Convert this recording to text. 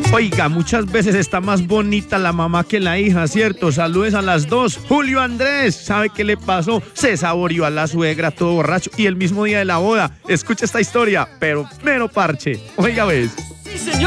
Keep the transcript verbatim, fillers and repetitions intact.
Oiga, muchas veces está más bonita la mamá que la hija, ¿cierto? Saludes a las dos. Julio Andrés, ¿sabe qué le pasó? Se saboreó a la suegra todo borracho y el mismo día de la boda. Escucha esta historia, pero mero parche. Oiga, ves. Sí, señor.